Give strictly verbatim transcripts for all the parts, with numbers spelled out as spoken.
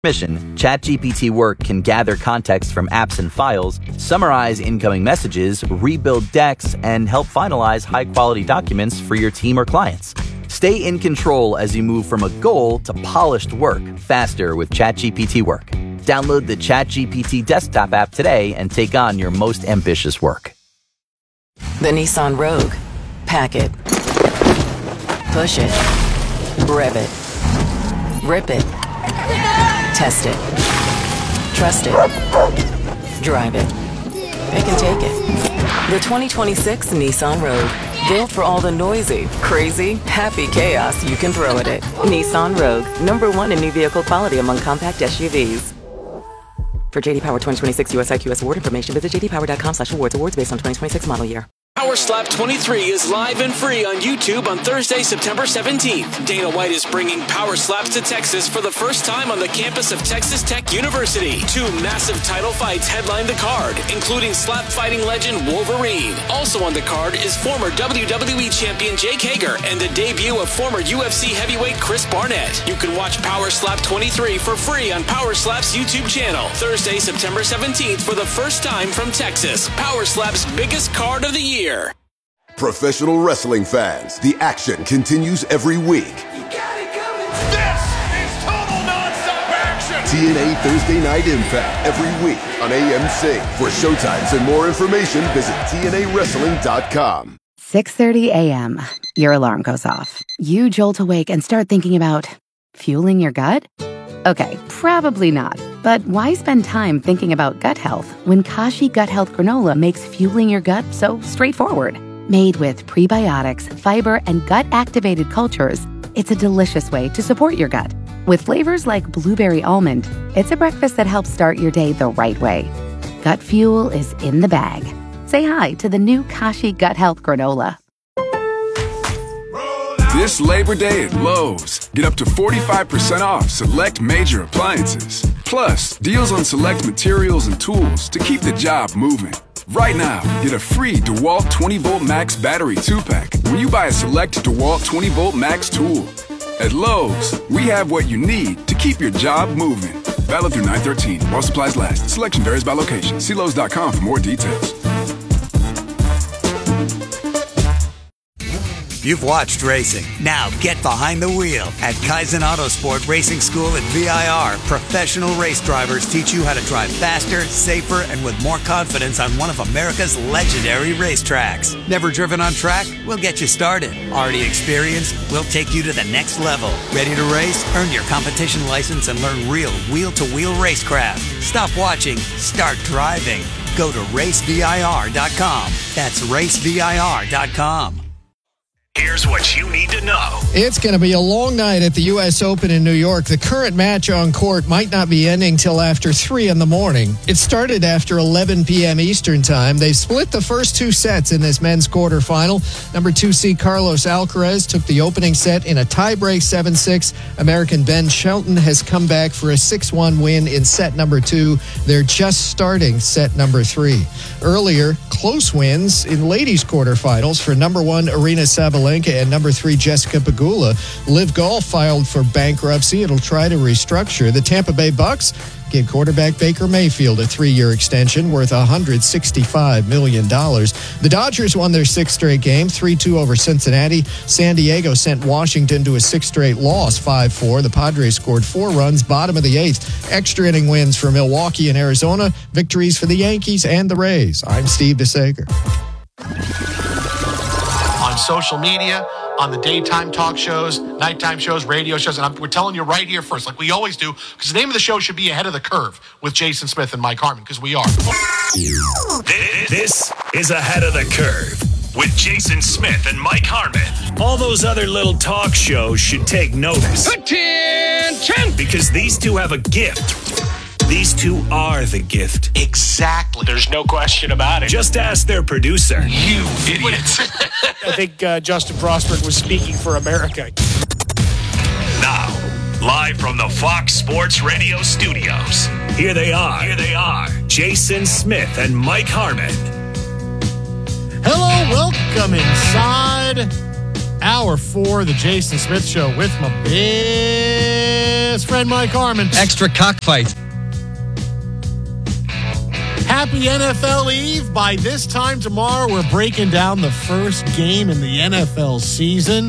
Mission, ChatGPT Work can gather context from apps and files, summarize incoming messages, rebuild decks, and help finalize high-quality documents for your team or clients. Stay in control as you move from a goal to polished work faster with ChatGPT Work. Download the ChatGPT desktop app today and take on your most ambitious work. The Nissan Rogue. Pack it. Push it. Rev it. Rip it. Test it. Trust it. Drive it. It can take it. The twenty twenty-six Nissan Rogue. Built for all the noisy, crazy, happy chaos you can throw at it. Nissan Rogue. Number one in new vehicle quality among compact S U Vs. For J D Power twenty twenty-six U S I Q S award information, visit j d power dot com slash awards. Awards based on twenty twenty-six model year. Power Slap twenty-three is live and free on YouTube on Thursday, September seventeenth. Dana White is bringing Power Slaps to Texas for the first time on the campus of Texas Tech University. Two massive title fights headline the card, including slap fighting legend Wolverine. Also on the card is former W W E champion Jake Hager and the debut of former U F C heavyweight Chris Barnett. You can watch Power Slap twenty-three for free on Power Slap's YouTube channel. Thursday, September seventeenth for the first time from Texas. Power Slap's biggest card of the year. Professional wrestling fans, the action continues every week. You got it coming. This is total nonstop action. T N A Thursday Night Impact every week on A M C. For showtimes and more information, visit T N A wrestling dot com. six thirty a.m. Your alarm goes off. You jolt awake and start thinking about fueling your gut? Okay, probably not. But why spend time thinking about gut health when Kashi Gut Health Granola makes fueling your gut so straightforward? Made with prebiotics, fiber, and gut-activated cultures, it's a delicious way to support your gut. With flavors like blueberry almond, it's a breakfast that helps start your day the right way. Gut fuel is in the bag. Say hi to the new Kashi Gut Health Granola. This Labor Day at Lowe's, get up to forty-five percent off select major appliances. Plus, deals on select materials and tools to keep the job moving. Right now, get a free DeWalt twenty volt Max battery two pack when you buy a select DeWalt twenty volt Max tool. At Lowe's, we have what you need to keep your job moving. Valid through nine thirteen while supplies last. Selection varies by location. See Lowe's dot com for more details. You've watched racing. Now get behind the wheel. At Kaizen Autosport Racing School at V I R, professional race drivers teach you how to drive faster, safer, and with more confidence on one of America's legendary racetracks. Never driven on track? We'll get you started. Already experienced? We'll take you to the next level. Ready to race? Earn your competition license and learn real wheel-to-wheel racecraft. Stop watching. Start driving. Go to race V I R dot com. That's race V I R dot com. Here's what you need to know. It's going to be a long night at the U S Open in New York. The current match on court might not be ending till after three in the morning. It started after eleven p.m. Eastern time. They split the first two sets in this men's quarterfinal. Number two seed Carlos Alcaraz took the opening set in a tiebreak seven six. American Ben Shelton has come back for a six one win in set number two. They're just starting set number three. Earlier, close wins in ladies quarterfinals for number one Aryna Sabalenka and number three Jessica Pegula. Liv Golf filed for bankruptcy. It'll try to restructure. The Tampa Bay Bucks give quarterback Baker Mayfield a three-year extension worth one hundred sixty-five million dollars. The Dodgers won their sixth straight game, three two over Cincinnati. San Diego sent Washington to a sixth straight loss, five four. The Padres scored four runs, bottom of the eighth. Extra inning wins for Milwaukee and Arizona. Victories for the Yankees and the Rays. I'm Steve DeSager. On social media, on the daytime talk shows, nighttime shows, radio shows, and I'm, we're telling you right here first, like we always do, because the name of the show should be Ahead of the Curve with Jason Smith and Mike Harmon, because we are. This is Ahead of the Curve with Jason Smith and Mike Harmon. All those other little talk shows should take notice. Attention! Because these two have a gift. These two are the gift. Exactly. There's no question about it. Just ask their producer. You idiots. I think uh, Justin Prosper was speaking for America. Now, live from the Fox Sports Radio studios, here they are. Here they are. Jason Smith and Mike Harmon. Hello, welcome inside Hour four, the Jason Smith Show with my best friend Mike Harmon. Extra cockfight. Happy N F L Eve. By this time tomorrow, we're breaking down the first game in the N F L season.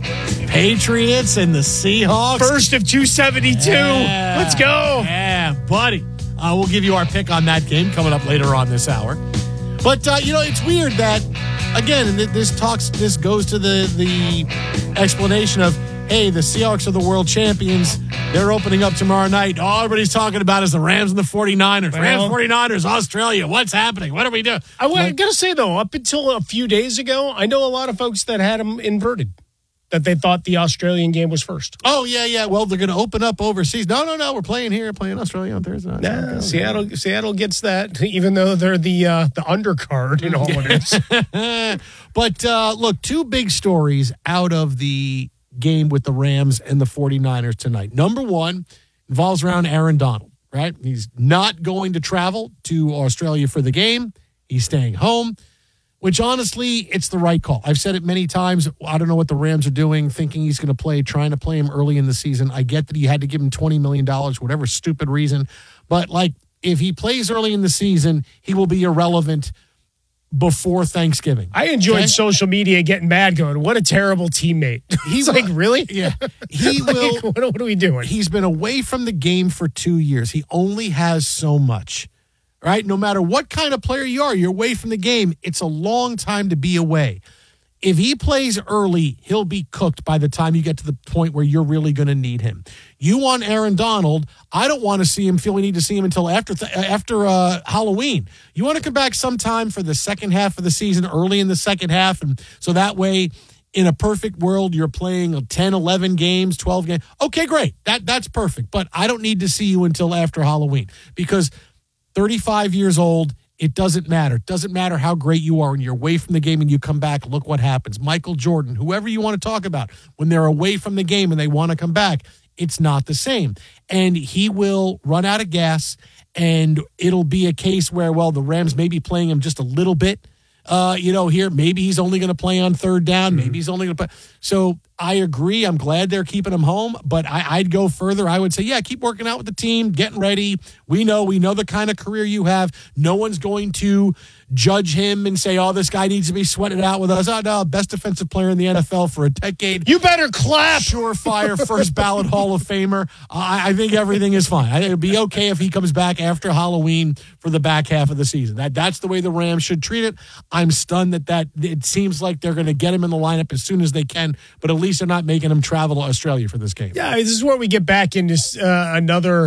Patriots and the Seahawks. First of two seventy-two. Yeah. Let's go. Yeah, buddy. Uh, we'll give you our pick on that game coming up later on this hour. But, uh, you know, it's weird that, again, and this talks, this goes to the, the explanation of, hey, the Seahawks are the world champions. They're opening up tomorrow night. All everybody's talking about is the Rams and the 49ers. Well, Rams, 49ers, Australia. What's happening? What are we doing? I, I got to say, though, up until a few days ago, I know a lot of folks that had them inverted, that they thought the Australian game was first. Oh, yeah, yeah. Well, they're going to open up overseas. No, no, no. We're playing here, playing Australia on Thursday. Nah, Seattle Seattle gets that, even though they're the uh, the undercard in all of this. But, uh, look, two big stories out of the game with the Rams and the 49ers tonight. Number one involves around Aaron Donald, right? He's not going to travel to Australia for the game. He's staying home, which honestly, it's the right call. I've said it many times. I don't know what the Rams are doing, thinking he's going to play, trying to play him early in the season. I get that he had to give him twenty million dollars, whatever stupid reason. But, like, if he plays early in the season, he will be irrelevant before Thanksgiving. I enjoyed okay? social media getting mad going, what a terrible teammate. He's like, really? Yeah. He like, will. What, what are we doing? He's been away from the game for two years. He only has so much, right? No matter what kind of player you are, you're away from the game. It's a long time to be away. If he plays early, he'll be cooked by the time you get to the point where you're really going to need him. You want Aaron Donald. I don't want to see him, feel we need to see him until after th- after uh, Halloween. You want to come back sometime for the second half of the season, early in the second half, and so that way, in a perfect world, you're playing ten, eleven games, twelve games. Okay, great. That That's perfect. But I don't need to see you until after Halloween because thirty-five years old, it doesn't matter. It doesn't matter how great you are when you're away from the game and you come back. Look what happens. Michael Jordan, whoever you want to talk about, when they're away from the game and they want to come back, it's not the same. And he will run out of gas, and it'll be a case where, well, the Rams may be playing him just a little bit. Uh, you know, here, maybe he's only going to play on third down. Maybe he's only going to play. So I agree. I'm glad they're keeping him home, but I, I'd go further. I would say, yeah, keep working out with the team, getting ready. We know, we know the kind of career you have. No one's going to judge him and say, oh, this guy needs to be sweated out with us. Oh, no, best defensive player in the N F L for a decade. You better clap. Surefire first ballot Hall of Famer. I, I think everything is fine. I think it'd be okay if he comes back after Halloween for the back half of the season. That That's the way the Rams should treat it. I'm stunned that, that it seems like they're going to get him in the lineup as soon as they can, but at least they're not making him travel to Australia for this game. Yeah, this is where we get back into uh, another,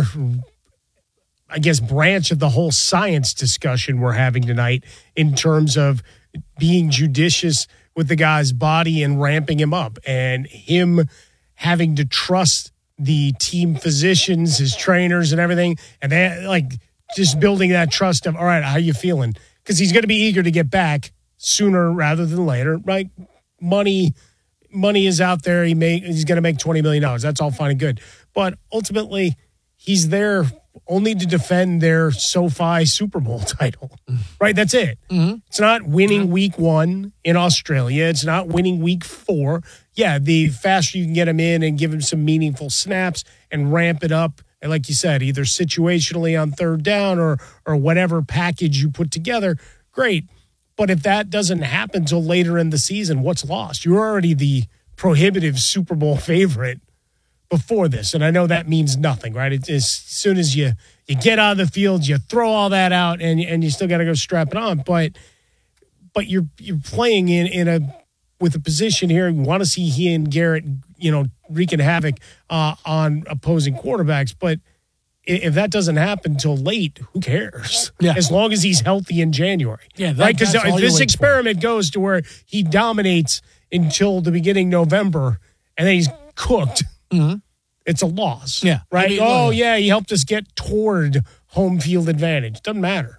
I guess, branch of the whole science discussion we're having tonight in terms of being judicious with the guy's body and ramping him up and him having to trust the team physicians, his trainers and everything. And they like just building that trust of, all right, how you feeling? Because he's going to be eager to get back sooner rather than later, right? Money, money is out there. He may, he's going to make twenty million dollars. That's all fine and good. But ultimately, he's there only to defend their SoFi Super Bowl title, right? That's it. Mm-hmm. It's not winning week one in Australia. It's not winning week four. Yeah, the faster you can get him in and give him some meaningful snaps and ramp it up, and like you said, either situationally on third down or or whatever package you put together, great. But if that doesn't happen till later in the season, what's lost? You're already the prohibitive Super Bowl favorite before this. And I know that means nothing, right? It's, as soon as you, you get out of the field, you throw all that out and, and you still got to go strap it on. But but you're you're playing in, in a with a position here. You want to see he and Garrett, you know, wreaking havoc uh, on opposing quarterbacks. But if that doesn't happen until late, who cares? Yeah. As long as he's healthy in January. Yeah, that, right? Because if this experiment for. goes to where he dominates until the beginning of November and then he's cooked, mm-hmm. it's a loss. Yeah. Right? I mean, oh, well, yeah, he helped us get toward home field advantage. Doesn't matter.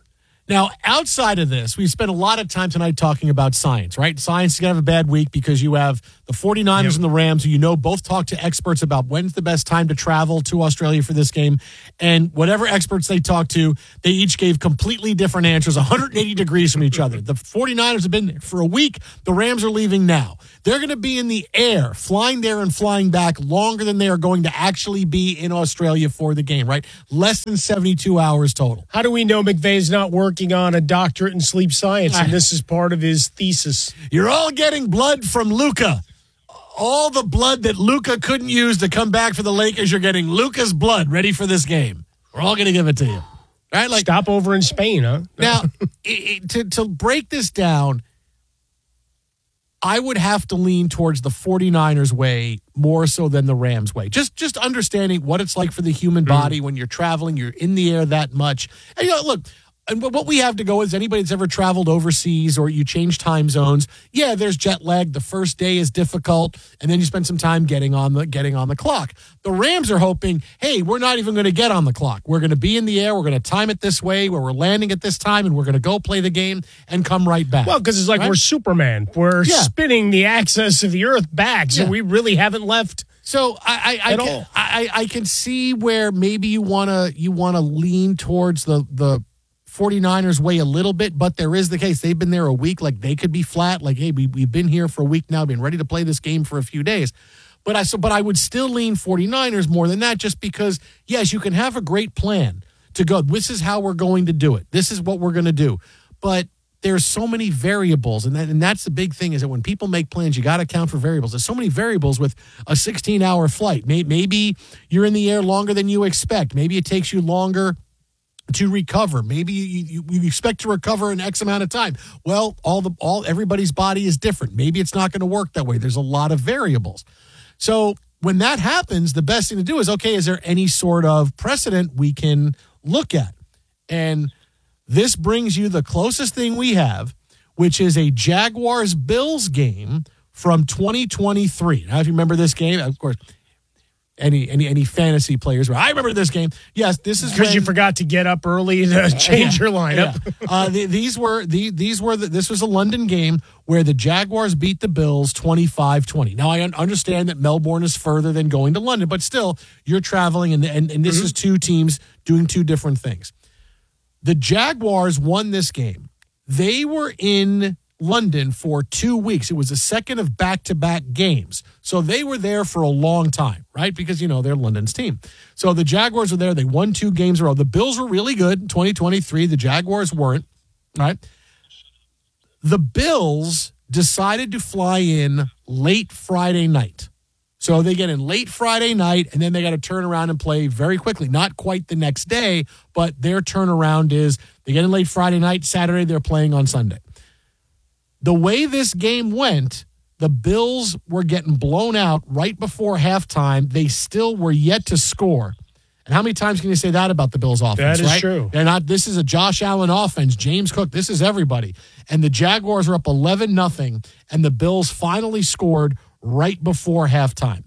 Now, outside of this, we spent a lot of time tonight talking about science, right? Science is going to have a bad week because you have the 49ers yep. and the Rams, who you know both talk to experts about when's the best time to travel to Australia for this game. And whatever experts they talked to, they each gave completely different answers, one hundred eighty degrees from each other. The 49ers have been there for a week. The Rams are leaving now. They're going to be in the air, flying there and flying back longer than they are going to actually be in Australia for the game, right? Less than seventy-two hours total. How do we know McVay's not working on a doctorate in sleep science, and this is part of his thesis? You're all getting blood from Luka. All the blood that Luka couldn't use to come back for the Lakers, you're getting Luka's blood ready for this game. We're all going to give it to you. Right? Like, stop over in Spain, huh? Now, it, it, to, to break this down, I would have to lean towards the 49ers way more so than the Rams way. Just just understanding what it's like for the human body mm. when you're traveling, you're in the air that much. And, you know, look, and what we have to go is anybody that's ever traveled overseas or you change time zones, yeah, there's jet lag. The first day is difficult, and then you spend some time getting on the getting on the clock. The Rams are hoping, hey, we're not even going to get on the clock. We're going to be in the air. We're going to time it this way where we're landing at this time, and we're going to go play the game and come right back. Well, because it's like right? we're Superman. We're yeah. spinning the axis of the earth back, so yeah. we really haven't left. So I, I, I, can, I, I can see where maybe you want to you want to lean towards the the 49ers way a little bit, but there is the case. They've been there a week. Like, they could be flat. Like, hey, we, we've been here for a week now, been ready to play this game for a few days. But I, so, but I would still lean 49ers more than that, just because, yes, you can have a great plan to go, this is how we're going to do it. This is what we're going to do. But there's so many variables, and, that, and that's the big thing, is that when people make plans, you got to account for variables. There's so many variables with a sixteen-hour flight. Maybe you're in the air longer than you expect. Maybe it takes you longer to recover. Maybe you, you, you expect to recover in X amount of time. Well, all the all everybody's body is different. Maybe it's not going to work that way. There's a lot of variables. So when that happens, the best thing to do is, okay, is there any sort of precedent we can look at? And this brings you the closest thing we have, which is a Jaguars-Bills game from twenty twenty-three. Now, if you remember this game, of course, Any any any fantasy players? I remember this game. Yes, this is because you forgot to get up early to change yeah, your lineup. Yeah. Uh, the, these were the these were the, this was a London game where the Jaguars beat the Bills twenty-five twenty. Now I un- understand that Melbourne is further than going to London, but still you're traveling, and and, and this mm-hmm. is two teams doing two different things. The Jaguars won this game. They were in London for two weeks. It was the second of back-to-back games. So they were there for a long time, right? Because, you know, they're London's team. So the Jaguars were there. They won two games in a row. The Bills were really good in twenty twenty-three. The Jaguars weren't, right? The Bills decided to fly in late Friday night. So they get in late Friday night, and then they got to turn around and play very quickly. Not quite the next day, but their turnaround is they get in late Friday night, Saturday they're playing on Sunday. The way this game went, the Bills were getting blown out right before halftime. They still were yet to score. And how many times can you say that about the Bills offense? That is right? true. They're not. This is a Josh Allen offense. James Cook. This is everybody. And the Jaguars are up eleven nothing, and the Bills finally scored right before halftime.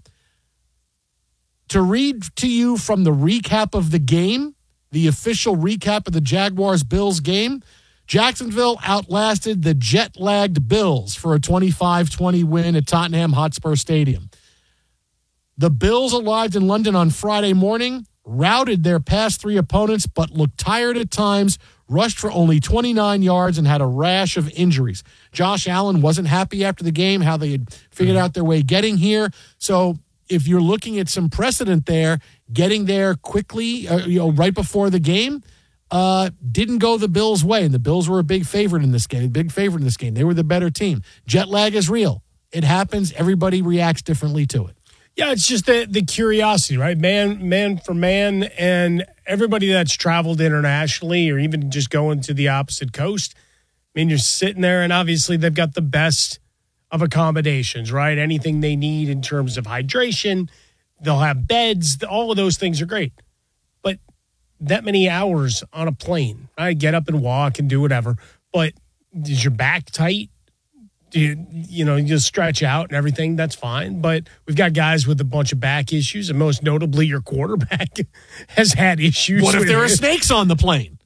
To read to you from the recap of the game, the official recap of the Jaguars-Bills game, Jacksonville outlasted the jet-lagged Bills for a twenty-five twenty win at Tottenham Hotspur Stadium. The Bills arrived in London on Friday morning, routed their past three opponents, but looked tired at times, rushed for only twenty-nine yards, and had a rash of injuries. Josh Allen wasn't happy after the game, how they had figured out their way getting here. So if you're looking at some precedent there, getting there quickly, uh, you know, right before the game, Uh, didn't go the Bills' way, and the Bills were a big favorite in this game. Big favorite in this game. They were the better team. Jet lag is real. It happens. Everybody reacts differently to it. Yeah, it's just the the curiosity, right? Man, man for man, and everybody that's traveled internationally, or even just going to the opposite coast. I mean, you're sitting there, and obviously they've got the best of accommodations, right? Anything they need in terms of hydration, they'll have beds. All of those things are great. But that many hours on a plane, I get up and walk and do whatever, but is your back tight? Do you, you know, you just stretch out and everything, that's fine. But we've got guys with a bunch of back issues, and most notably your quarterback has had issues. What if with there are it. snakes on the plane?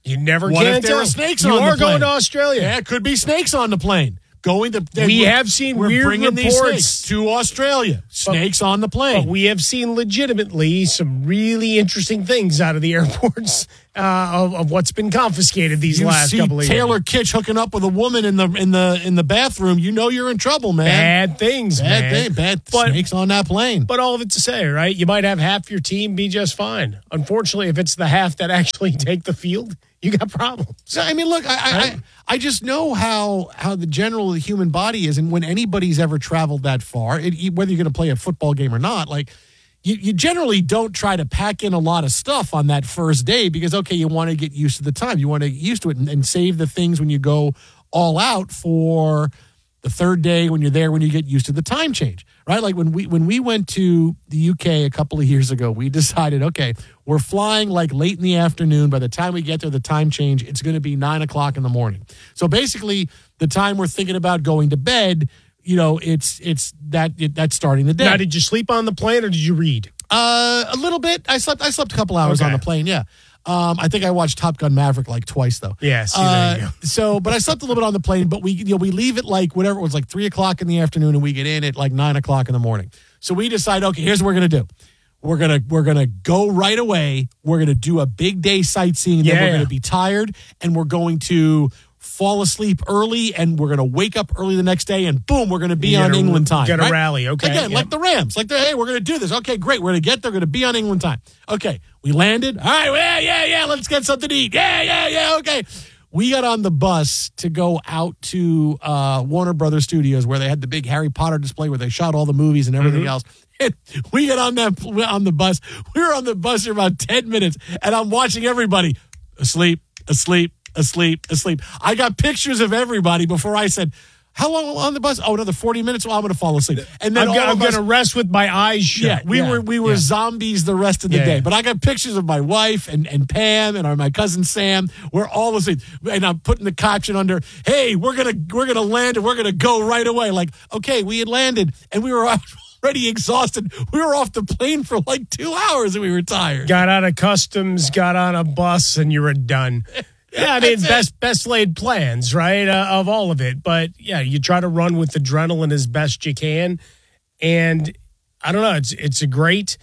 You never What can if there tell. are snakes you on the are plane? going to Australia. Yeah, it could be snakes on the plane. Going to we we're- have seen we're weird bringing these reports snakes to Australia. Snakes but, on the plane. But we have seen legitimately some really interesting things out of the airports uh, of, of what's been confiscated these you last see couple of Taylor years. Kitsch hooking up with a woman in the in the in the bathroom. You know you're in trouble, man. Bad things, bad man. Thing, bad but, snakes on that plane. But all of it to say, right? You might have half your team be just fine. Unfortunately, if it's the half that actually take the field, you got problems. So, I mean, look, I, right? I I just know how how the general human body is, and when anybody's ever traveled that far, it, whether you're going to play a football game or not, like you, you generally don't try to pack in a lot of stuff on that first day because okay, you want to get used to the time, you want to get used to it, and, and save the things when you go all out for the third day when you're there when you get used to the time change, right? Like when we when we went to the U K a couple of years ago, we decided, okay, we're flying like late in the afternoon. By the time we get there, the time change, it's going to be nine o'clock in the morning. So basically, the time we're thinking about going to bed, you know, it's it's that it, that's starting the day. Now, did you sleep on the plane or did you read? Uh, a little bit. I slept. I slept a couple hours Okay. on the plane. Yeah. Um, I think I watched Top Gun Maverick like twice though. Yeah, see, there Uh, you go. so, but I slept a little bit on the plane. But we, you know, we leave it like whatever it was, like three o'clock in the afternoon, and we get in at like nine o'clock in the morning. So we decide, okay, here's what we're gonna do. We're gonna we're gonna go right away. We're gonna do a big day sightseeing. And then Yeah, we're yeah. gonna be tired, and we're going to fall asleep early, and we're gonna wake up early the next day, and boom, we're gonna be You on gotta- England time. gotta right? rally, okay, Again, yep. like the Rams, like the hey, we're gonna do this. Okay, great. We're gonna get there. We're gonna be on England time. Okay, we landed. All right, yeah, yeah, yeah. Let's get something to eat. Yeah, yeah, yeah. Okay. We got on the bus to go out to uh, Warner Brothers Studios where they had the big Harry Potter display where they shot all the movies and everything Mm-hmm. else. And we get on that on the bus. We were on the bus for about ten minutes, and I'm watching everybody asleep, asleep, asleep, asleep. I got pictures of everybody before I said, how long on the bus? Oh, another forty minutes? Well, I'm going to fall asleep. And then I'm, all go- of I'm us- going to rest with my eyes shut. yeah, we were we were yeah. zombies the rest of the Yeah, day. yeah. But I got pictures of my wife and, and Pam and our, my cousin Sam. We're all asleep, and I'm putting the caption under, "Hey, we're gonna we're gonna land and we're gonna go right away." Like, okay, we had landed and we were already exhausted. We were off the plane for like two hours and we were tired. Got out of customs, got on a bus, and you were done. Yeah, I mean, That's it. best best laid plans, right, uh, of all of it. But yeah, you try to run with adrenaline as best you can, and I don't know. It's it's a great,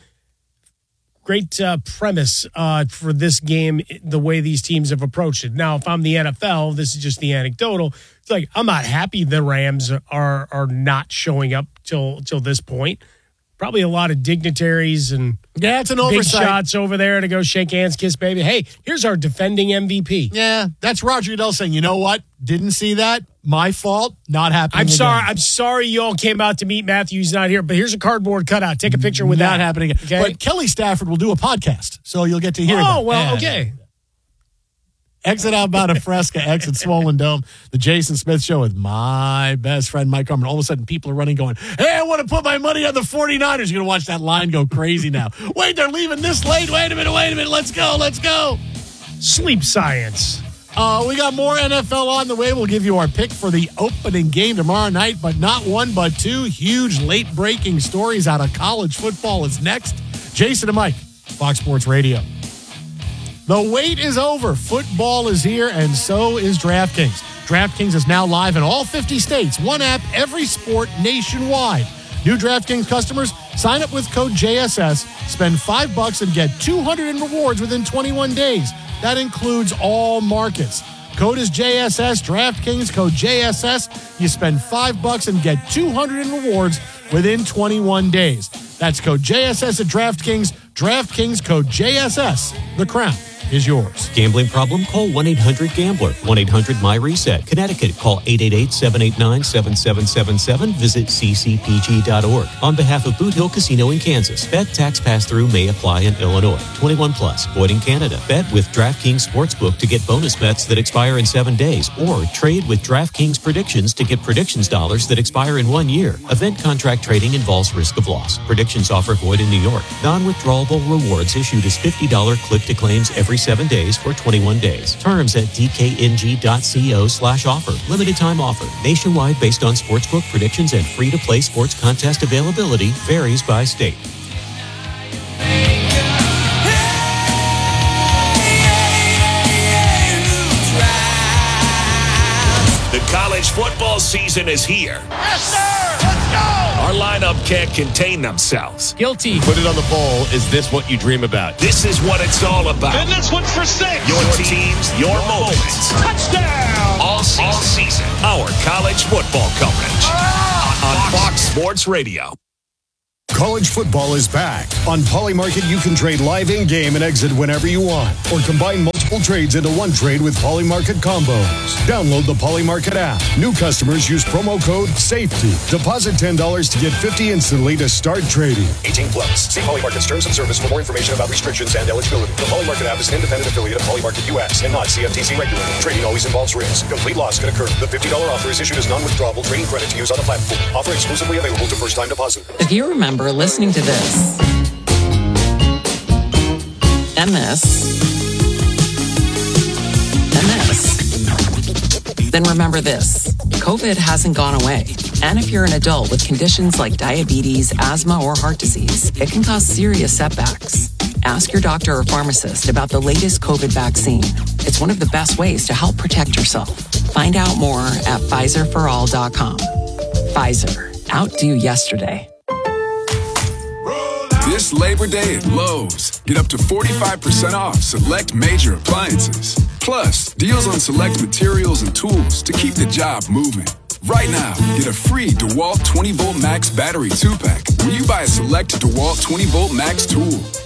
great uh, premise uh, for this game. The way these teams have approached it. Now, if I'm the N F L, this is just the anecdotal. It's like I'm not happy the Rams are are not showing up till till this point. Probably a lot of dignitaries and Yeah, it's an big oversight. shots over there to go shake hands, kiss baby. Hey, here's our defending M V P. Yeah, that's Roger Goodell saying, you know what? Didn't see that. My fault. Not happening. I'm again. sorry. I'm sorry you all came out to meet Matthew. He's not here, but here's a cardboard cutout. Take a picture with Not that. happening again. Okay. But Kelly Stafford will do a podcast, so you'll get to hear. Oh, that. well, Yeah. okay. Exit Outbound of Fresca, exit Swollen Dome, the Jason Smith Show with my best friend, Mike Harmon. All of a sudden, people are running going, hey, I want to put my money on the 49ers. You're going to watch that line go crazy now. Wait, they're leaving this late. Wait a minute, wait a minute. Let's go, let's go. Sleep science. Uh, we got more N F L on the way. We'll give you our pick for the opening game tomorrow night, but not one, but two huge late-breaking stories out of college football is next. Jason and Mike, Fox Sports Radio. The wait is over. Football is here, and so is DraftKings. DraftKings is now live in all fifty states. One app, every sport nationwide. New DraftKings customers, sign up with code J S S, spend five bucks and get two hundred in rewards within twenty-one days. That includes all markets. Code is J S S, DraftKings, code J S S. You spend five bucks and get two hundred in rewards within twenty-one days. That's code J S S at DraftKings. DraftKings, code J S S. The crown is yours. Gambling problem? Call one eight hundred gambler. one eight hundred my reset. Connecticut, call eight eight eight, seven eight nine, seven seven seven seven. Visit c c p g dot org. On behalf of Boot Hill Casino in Kansas, bet tax pass-through may apply in Illinois. twenty-one plus, void in Canada. Bet with DraftKings Sportsbook to get bonus bets that expire in seven days, or trade with DraftKings Predictions to get predictions dollars that expire in one year. Event contract trading involves risk of loss. Predictions offer void in New York. Non-withdrawable rewards issued as fifty dollars click-to-claims every seven days for twenty-one days. Terms at d k n g dot co slash offer. Limited time offer. Nationwide based on sportsbook predictions and free-to-play sports contest availability. Varies by state. football season is here. Yes, sir! Let's go! Our lineup can't contain themselves. Guilty. Put it on the bowl. Is this what you dream about? This is what it's all about. And this one's for six. Your teams, your moments. Touchdown! All season. All season. Our college football coverage. Ah! On Fox Sports Radio. College football is back. On Polymarket, you can trade live in-game and exit whenever you want, or combine multiple trades into one trade with Polymarket combos. Download the Polymarket app. New customers use promo code SAFETY. Deposit ten dollars to get fifty dollars instantly to start trading. eighteen plus. See Polymarket's terms of service for more information about restrictions and eligibility. The Polymarket app is an independent affiliate of Polymarket U S and not C F T C regulated. Trading always involves risk. Complete loss can occur. The fifty dollars offer is issued as non-withdrawable trading credit to use on the platform. Offer exclusively available to first-time depositors. If you remember listening to this and this and this, then remember this. COVID hasn't gone away. And if you're an adult with conditions like diabetes, asthma, or heart disease, it can cause serious setbacks. Ask your doctor or pharmacist about the latest COVID vaccine. It's one of the best ways to help protect yourself. Find out more at Pfizer for all dot com. Pfizer. Outdo yesterday. This Labor Day at Lowe's, get up to forty-five percent off select major appliances. Plus, deals on select materials and tools to keep the job moving. Right now, get a free DeWalt twenty volt Max battery two pack when you buy a select DeWalt twenty volt Max tool.